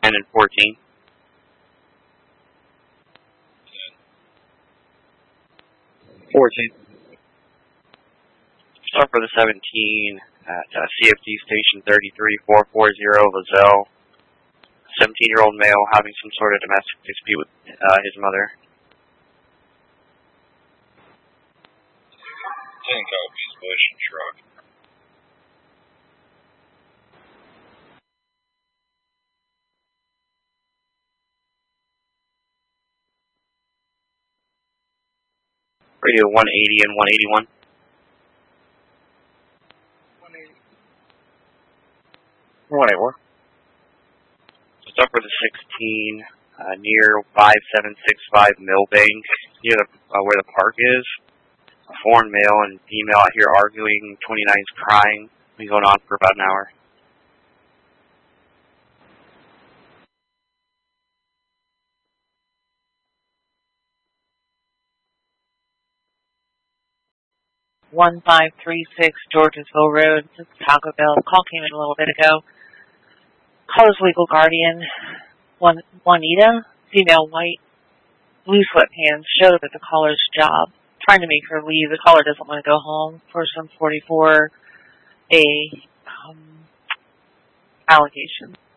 10 and 14. 14. Start for the 17 at CFD Station 33440 Lozelle. 17-year-old male having some sort of domestic dispute with his mother. 10 copies, Bush and Truck. Radio 180 and 181. 181. Start for the 16 near 5765 Millbank, near where the park is. A foreign male and female out here arguing. 29 is crying. Been going on for about an hour. (1536) Georgesville Road, Taco Bell. Call came in a little bit ago. Caller's legal guardian, Juanita, female, white, blue sweatpants, showed up at the caller's job, trying to make her leave. The caller doesn't want to go home for some 44A allegation.